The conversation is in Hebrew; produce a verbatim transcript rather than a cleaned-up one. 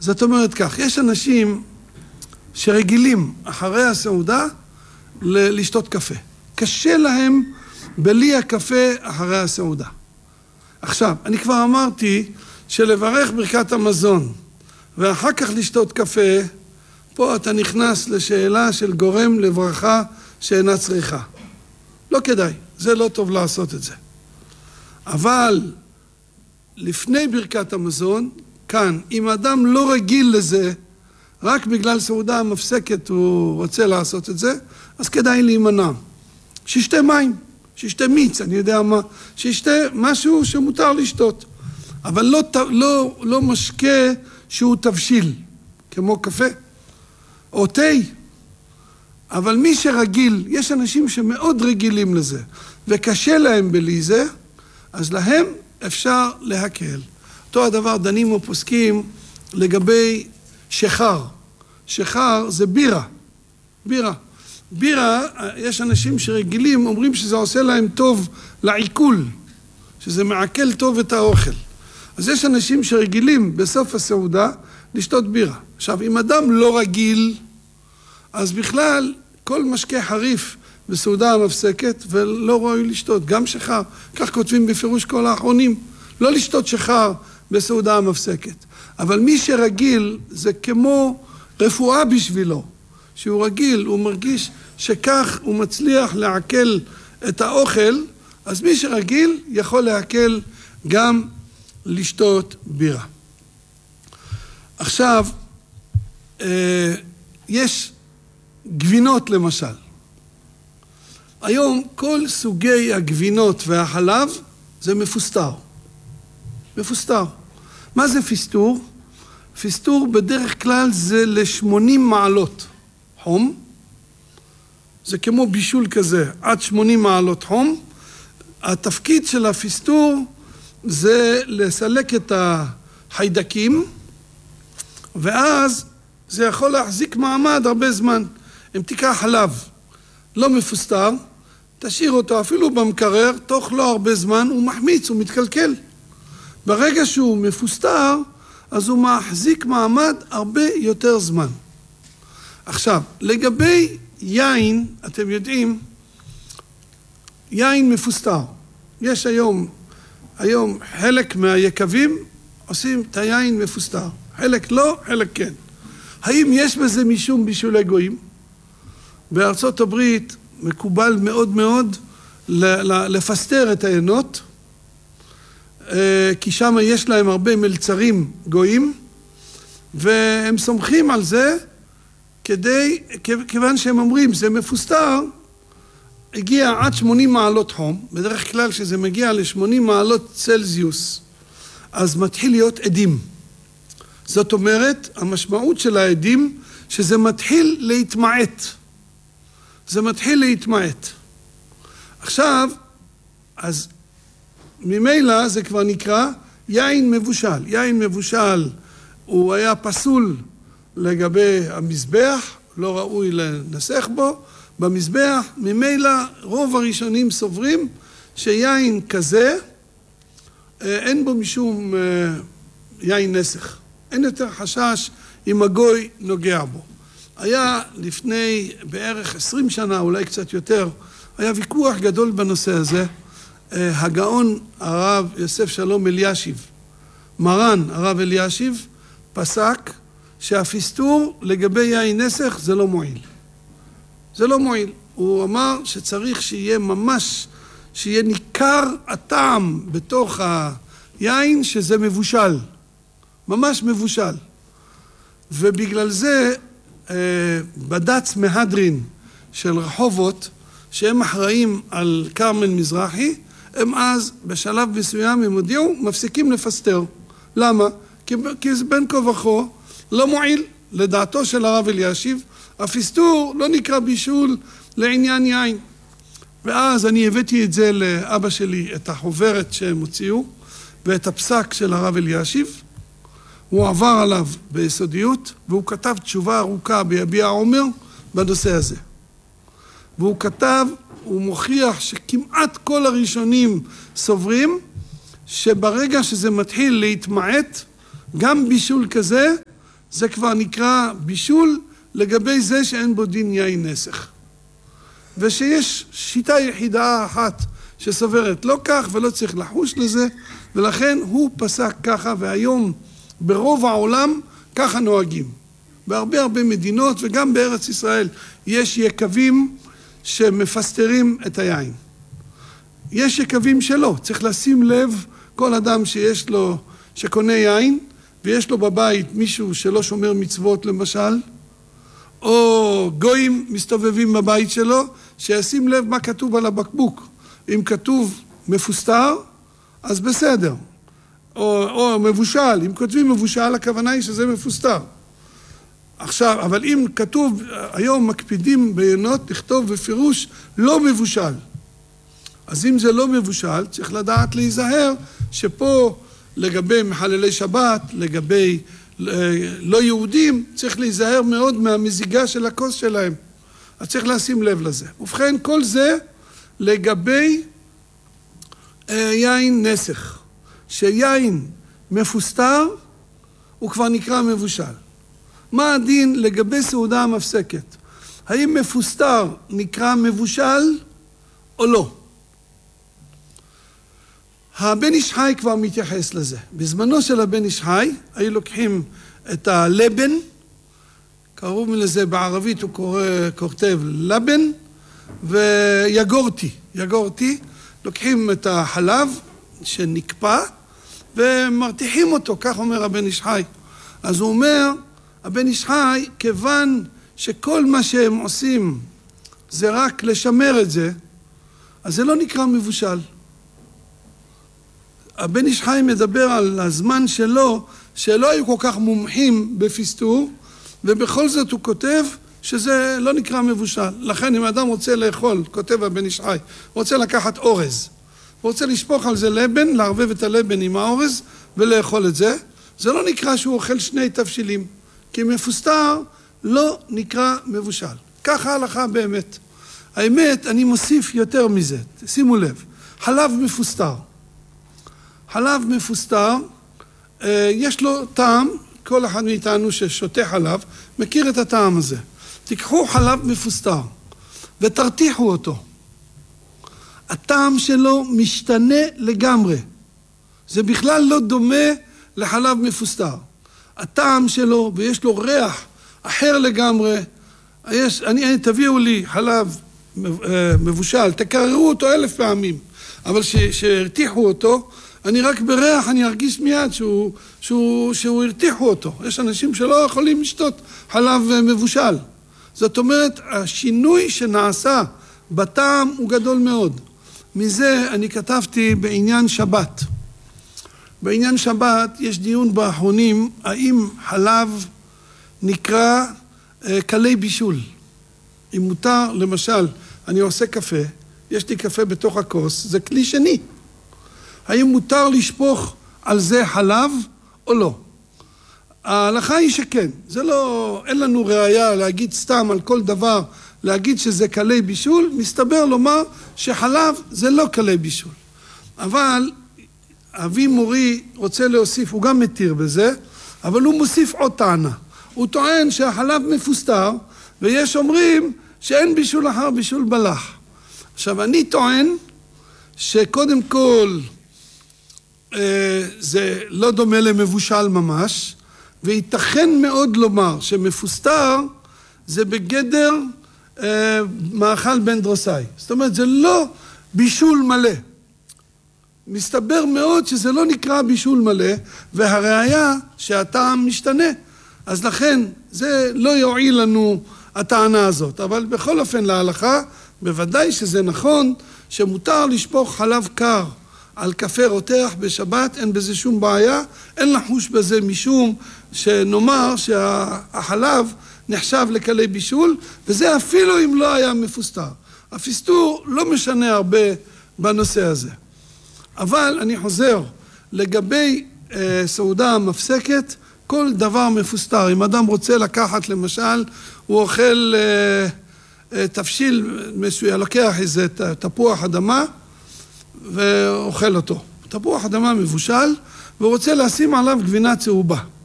זאת אומרת כך, יש אנשים שרגילים אחרי הסעודה לשתות קפה. קשה להם בלי הקפה אחרי הסעודה. עכשיו, אני כבר אמרתי שלברך ברכת המזון ואחר כך לשתות קפה, פה אתה נכנס לשאלה של גורם לברכה שאינה צריכה. לא כדאי, זה לא טוב לעשות את זה. אבל לפני ברכת המזון, כאן, אם אדם לא רגיל לזה, רק בגלל סעודה המפסקת הוא רוצה לעשות את זה, אז כדאי להימנע. שישתה מים, שישתה מיץ, אני יודע מה, שישתה משהו שמותר לשתות. אבל לא, לא, לא משקה שהוא תבשיל, כמו קפה או תה. אבל מי שרגיל, יש אנשים שמאוד רגילים לזה, וקשה להם בלי זה, אז להם אפשר להקל. אותו הדבר דנים או פוסקים לגבי שחר. שחר זה בירה. בירה. בירה, יש אנשים שרגילים, אומרים שזה עושה להם טוב לעיכול, שזה מעכל טוב את האוכל. אז יש אנשים שרגילים בסוף הסעודה לשתות בירה. עכשיו, אם אדם לא רגיל, אז בכלל כל משקה חריף בסעודה המפסקת ולא ראוי לשתות, גם שחר. כך כותבים בפירוש כל האחרונים, לא לשתות שחר בסעודה המפסקת. אבל מי שרגיל זה כמו רפואה בשבילו, שהוא רגיל, הוא מרגיש שכך הוא מצליח לעכל את האוכל, אז מי שרגיל יכול לעכל גם לשתות בירה. עכשיו, יש גבינות למשל. היום כל סוגי הגבינות והחלב זה מפוסטר. מפוסטר. מה זה פיסטור? פיסטור בדרך כלל זה ל-שמונים מעלות חום. זה כמו בישול כזה, עד שמונים מעלות חום. התפקיד של הפיסטור זה לסלק את החיידקים, ואז זה יכול להחזיק מעמד הרבה זמן. אם תיקח חלב לא מפוסטר, תשאיר אותו אפילו במקרר, תוך לא הרבה זמן הוא מחמיץ, הוא מתקלקל. ברגע שהוא מפוסטר, אז הוא מחזיק מעמד הרבה יותר זמן. עכשיו, לגבי יין, אתם יודעים, יין מפוסטר. יש היום, היום חלק מהיקבים עושים את היין מפוסטר. חלק לא, חלק כן. האם יש בזה משום בישולי גויים? בארצות הברית מקובל מאוד מאוד לפסטר את העינות, כי שם יש להם הרבה מלצרים גויים, והם סומכים על זה כדי, כיוון שהם אומרים, זה מפוסטר, הגיע עד שמונים מעלות חום, בדרך כלל שזה מגיע ל-שמונים מעלות צלזיוס, אז מתחיל להיות עדים. זאת אומרת, המשמעות של העדים, שזה מתחיל להתמעט. זה מתחיל להתמעט. עכשיו, אז ממילא זה כבר נקרא יין מבושל. יין מבושל הוא היה פסול לגבי המזבח, לא ראוי לנסח בו. במזבח, ממילא רוב הראשונים סוברים שיין כזה, אין בו משום יין נסך. אין יותר חשש אם הגוי נוגע בו. היה לפני בערך עשרים שנה, אולי קצת יותר, היה ויכוח גדול בנושא הזה. הגאון הרב יוסף שלום אלישיב, מרן הרב אלישיב, פסק שהפיסטור לגבי יין נסך זה לא מועיל. זה לא מועיל. הוא אמר שצריך שיהיה ממש, שיהיה ניכר הטעם בתוך היין שזה מבושל. ממש מבושל. ובגלל זה בד"ץ מהדרין של רחובות, שהם אחראים על כרמל מזרחי, הם אז בשלב מסוים הם הודיעו, מפסיקים לפסטר. למה? כי, כי זה בין כה וכה לא מועיל. לדעתו של הרב אלישיב, הפיסטור לא נקרא בישול לעניין יין. ואז אני הבאתי את זה לאבא שלי, את החוברת שהם הוציאו, ואת הפסק של הרב אלישיב. הוא עבר עליו ביסודיות, והוא כתב תשובה ארוכה ביביע עומר בנושא הזה. והוא כתב, הוא מוכיח שכמעט כל הראשונים סוברים, שברגע שזה מתחיל להתמעט, גם בישול כזה זה כבר נקרא בישול לגבי זה שאין בו דין יין נסך. ושיש שיטה יחידה אחת שסוברת לא כך ולא צריך לחוש לזה, ולכן הוא פסק ככה, והיום ברוב העולם ככה נוהגים. בהרבה הרבה מדינות וגם בארץ ישראל יש יקבים שמפסטרים את היין. יש יקבים שלא, צריך לשים לב, כל אדם שיש לו, שקונה יין ויש לו בבית מישהו שלא שומר מצוות למשל, או גויים מסתובבים בבית שלו, שישים לב מה כתוב על הבקבוק. אם כתוב מפוסטר, אז בסדר. או, או מבושל, אם כותבים מבושל, הכוונה היא שזה מפוסטר. עכשיו, אבל אם כתוב, היום מקפידים בעיינות לכתוב בפירוש לא מבושל. אז אם זה לא מבושל, צריך לדעת להיזהר שפה לגבי מחללי שבת, לגבי לא יהודים, צריך להיזהר מאוד מהמזיגה של הכוס שלהם. אז צריך לשים לב לזה. ובכן, כל זה לגבי אה, יין נסך. שיין מפוסטר, הוא כבר נקרא מבושל. מה הדין לגבי סעודה המפסקת? האם מפוסטר נקרא מבושל או לא? הבן איש חי כבר מתייחס לזה. בזמנו של הבן איש חי, היו לוקחים את הלבן, קראו לזה בערבית, הוא קורא, כותב לבן, ויגורתי, יגורתי, לוקחים את החלב שנקפא, ומרתיחים אותו, כך אומר הבן איש חי. אז הוא אומר, הבן איש חי, כיוון שכל מה שהם עושים זה רק לשמר את זה, אז זה לא נקרא מבושל. הבן איש חי מדבר על הזמן שלו, שלא היו כל כך מומחים בפסטור, ובכל זאת הוא כותב שזה לא נקרא מבושל. לכן אם אדם רוצה לאכול, כותב הבן איש חי, רוצה לקחת אורז, הוא רוצה לשפוך על זה לבן, לערבב את הלבן עם האורז ולאכול את זה, זה לא נקרא שהוא אוכל שני תבשילים, כי מפוסטר לא נקרא מבושל. ככה ההלכה באמת. האמת, אני מוסיף יותר מזה, שימו לב, חלב מפוסטר. חלב מפוסטר, יש לו טעם, כל אחד מאיתנו ששותה חלב, מכיר את הטעם הזה. תיקחו חלב מפוסטר ותרתיחו אותו. הטעם שלו משתנה לגמרי. זה בכלל לא דומה לחלב מפוסטר. הטעם שלו, ויש לו ריח אחר לגמרי. יש, אני, תביאו לי חלב מבושל, תקררו אותו אלף פעמים, אבל שהרתיחו אותו, אני רק בריח, אני ארגיש מיד שהוא, שהוא, שהוא הרתיחו אותו. יש אנשים שלא יכולים לשתות חלב מבושל. זאת אומרת, השינוי שנעשה בטעם הוא גדול מאוד. מזה אני כתבתי בעניין שבת. בעניין שבת יש דיון באחרונים, האם חלב נקרא אה, קלי בישול. אם מותר, למשל, אני עושה קפה, יש לי קפה בתוך הכוס, זה כלי שני. האם מותר לשפוך על זה חלב או לא? ההלכה היא שכן. זה לא, אין לנו ראייה להגיד סתם על כל דבר, להגיד שזה קלי בישול, מסתבר לומר שחלב זה לא קלי בישול. אבל אבי מורי רוצה להוסיף, הוא גם מתיר בזה, אבל הוא מוסיף עוד טענה. הוא טוען שהחלב מפוסטר, ויש אומרים שאין בישול אחר בישול בלח. עכשיו, אני טוען שקודם כל זה לא דומה למבושל ממש, וייתכן מאוד לומר שמפוסטר זה בגדר אה, מאכל בן דרוסאי. זאת אומרת, זה לא בישול מלא. מסתבר מאוד שזה לא נקרא בישול מלא, והראיה שהטעם משתנה. אז לכן זה לא יועיל לנו הטענה הזאת. אבל בכל אופן להלכה, בוודאי שזה נכון שמותר לשפוך חלב קר על קפה רותח בשבת, אין בזה שום בעיה, אין לחוש בזה משום שנאמר שהחלב נחשב לקלי בישול, וזה אפילו אם לא היה מפוסטר. הפסטור לא משנה הרבה בנושא הזה. אבל אני חוזר, לגבי אה, סעודה המפסקת, כל דבר מפוסטר. אם אדם רוצה לקחת למשל, הוא אוכל אה, אה, תבשיל מסוים, לוקח איזה תפוח אדמה, ואוכל אותו. תפוח אדמה מבושל, ורוצה לשים עליו גבינה צהובה.